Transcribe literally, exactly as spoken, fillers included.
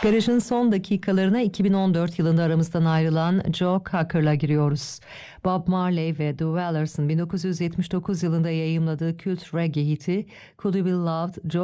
Garajın son dakikalarına iki bin on dört yılında aramızdan ayrılan Joe Cocker'la giriyoruz. Bob Marley ve The Wallers'ın bin dokuz yüz yetmiş dokuz yılında yayımladığı kült reggae hiti Could You Be Loved, Joe